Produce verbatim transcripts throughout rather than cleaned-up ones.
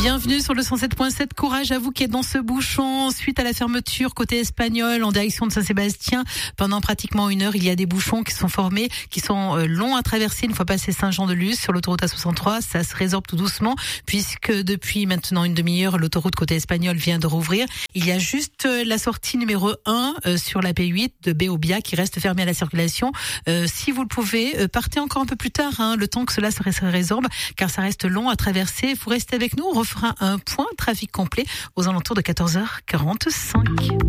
Bienvenue sur le cent sept point sept. Courage à vous qui êtes dans ce bouchon. Suite à la fermeture côté espagnol en direction de Saint-Sébastien, pendant pratiquement une heure, il y a des bouchons qui sont formés, qui sont longs à traverser une fois passé Saint-Jean-de-Luz sur l'autoroute A soixante-trois. Ça se résorbe tout doucement puisque depuis maintenant une demi-heure, l'autoroute côté espagnol vient de rouvrir. Il y a juste la sortie numéro un sur la P huit de Béobia qui reste fermée à la circulation. Euh, si vous le pouvez, partez encore un peu plus tard, hein, le temps que cela se résorbe, car ça reste long à traverser. Vous restez avec nous, on refera un point trafic complet aux alentours de quatorze heures quarante-cinq.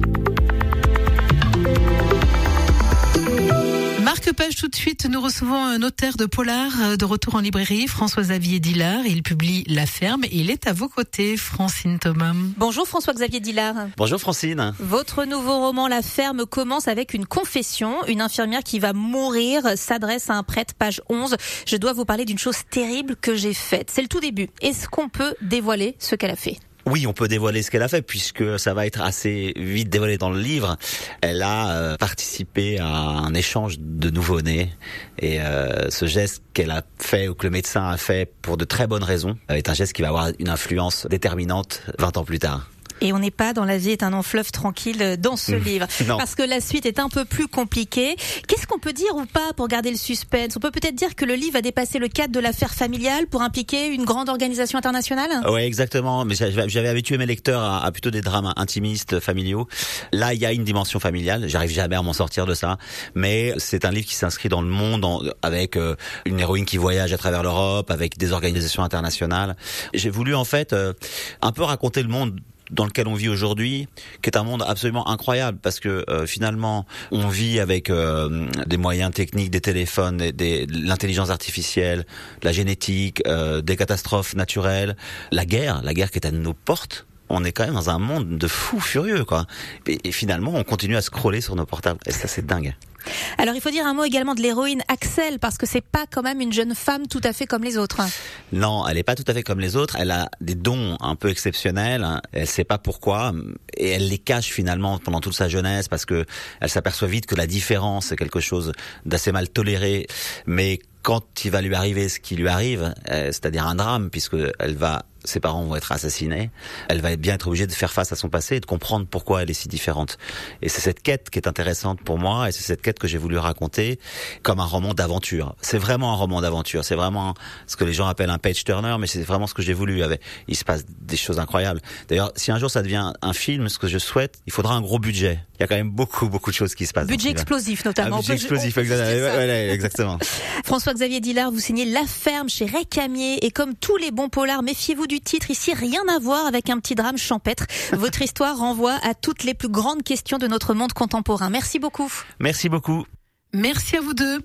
Marque-page tout de suite, nous recevons un auteur de polar de retour en librairie, François-Xavier Dillard. Il publie La Ferme et il est à vos côtés, Francine Thomas. Bonjour François-Xavier Dillard. Bonjour Francine. Votre nouveau roman La Ferme commence avec une confession. Une infirmière qui va mourir s'adresse à un prêtre, page onze. Je dois vous parler d'une chose terrible que j'ai faite. C'est le tout début. Est-ce qu'on peut dévoiler ce qu'elle a fait ? Oui, on peut dévoiler ce qu'elle a fait puisque ça va être assez vite dévoilé dans le livre. Elle a euh, participé à un échange de nouveau-nés et euh, ce geste qu'elle a fait ou que le médecin a fait pour de très bonnes raisons euh, est un geste qui va avoir une influence déterminante vingt ans plus tard. Et on n'est pas dans La vie est un long fleuve tranquille dans ce mmh. livre. Non. Parce que la suite est un peu plus compliquée. Qu'est-ce qu'on peut dire ou pas pour garder le suspense ? On peut peut-être dire que le livre a dépassé le cadre de l'affaire familiale pour impliquer une grande organisation internationale ? Oui, exactement. Mais j'avais habitué mes lecteurs à, à plutôt des drames intimistes, familiaux. Là, il y a une dimension familiale. J'arrive jamais à m'en sortir de ça. Mais c'est un livre qui s'inscrit dans le monde en, avec euh, une héroïne qui voyage à travers l'Europe, avec des organisations internationales. J'ai voulu en fait euh, un peu raconter le monde dans lequel on vit aujourd'hui, qui est un monde absolument incroyable parce que euh, finalement on vit avec euh, des moyens techniques, des téléphones, des, des, de l'intelligence artificielle, de la génétique, euh, des catastrophes naturelles, la guerre, la guerre qui est à nos portes. On est quand même dans un monde de fous furieux, quoi. Et, et finalement, on continue à scroller sur nos portables. Et ça, c'est dingue. Alors, il faut dire un mot également de l'héroïne Axel, parce que c'est pas quand même une jeune femme tout à fait comme les autres. Non, elle est pas tout à fait comme les autres. Elle a des dons un peu exceptionnels. Elle sait pas pourquoi. Et elle les cache finalement pendant toute sa jeunesse, parce que elle s'aperçoit vite que la différence est quelque chose d'assez mal toléré. Mais quand il va lui arriver ce qui lui arrive, euh, c'est-à-dire un drame, puisque elle va, ses parents vont être assassinés, elle va bien être obligée de faire face à son passé et de comprendre pourquoi elle est si différente. Et c'est cette quête qui est intéressante pour moi, et c'est cette quête que j'ai voulu raconter comme un roman d'aventure. C'est vraiment un roman d'aventure, c'est vraiment ce que les gens appellent un page-turner, mais c'est vraiment ce que j'ai voulu. Il se passe des choses incroyables. D'ailleurs, si un jour ça devient un film, ce que je souhaite, il faudra un gros budget. Il y a quand même beaucoup, beaucoup de choses qui se passent. Budget explosif notamment. Un budget explosif, exactement. Ouais, exactement. François-Xavier Dillard, vous signez La Ferme chez Recamier, et comme tous les bons polars, méfiez-vous du titre. Ici, rien à voir avec un petit drame champêtre. Votre histoire renvoie à toutes les plus grandes questions de notre monde contemporain. Merci beaucoup. Merci beaucoup. Merci à vous deux.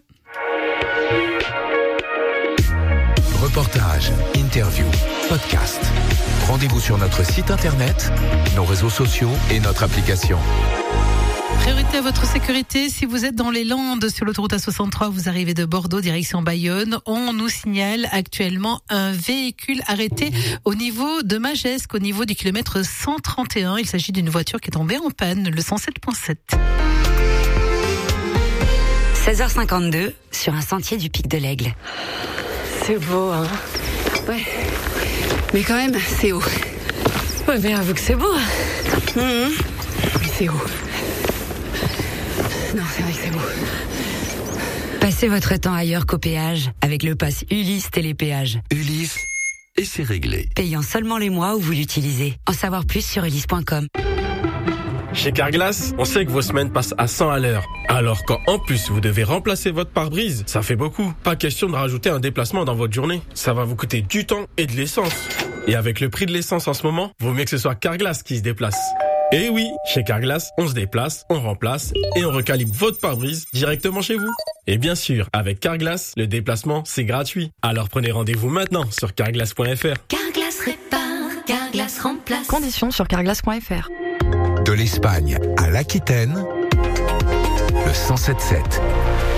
Reportage, interview, podcast. Rendez-vous sur notre site internet, nos réseaux sociaux et notre application. Priorité à votre sécurité, si vous êtes dans les Landes sur l'autoroute A soixante-trois, vous arrivez de Bordeaux direction Bayonne, on nous signale actuellement un véhicule arrêté au niveau de Magescq, au niveau du kilomètre cent trente et un. Il s'agit d'une voiture qui est tombée en panne, le cent sept point sept. seize heures cinquante-deux, sur un sentier du Pic de l'Aigle. C'est beau, hein. Ouais. Mais quand même, c'est haut. Ouais, mais avoue que c'est beau. Mmh. Mais c'est haut. Non, c'est vrai que c'est beau. Passez votre temps ailleurs qu'au péage avec le pass Ulysse Télépéage. Ulysse, et c'est réglé. Payant seulement les mois où vous l'utilisez. En savoir plus sur ulysse point com. Chez Carglass, on sait que vos semaines passent à cent à l'heure. Alors quand en plus vous devez remplacer votre pare-brise, ça fait beaucoup. Pas question de rajouter un déplacement dans votre journée. Ça va vous coûter du temps et de l'essence. Et avec le prix de l'essence en ce moment, vaut mieux que ce soit Carglass qui se déplace. Et oui, chez Carglass, on se déplace, on remplace et on recalibre votre pare-brise directement chez vous. Et bien sûr, avec Carglass, le déplacement, c'est gratuit. Alors prenez rendez-vous maintenant sur carglass point f r. Carglass répare, Carglass remplace. Conditions sur carglass point f r. De l'Espagne à l'Aquitaine, le cent sept point sept.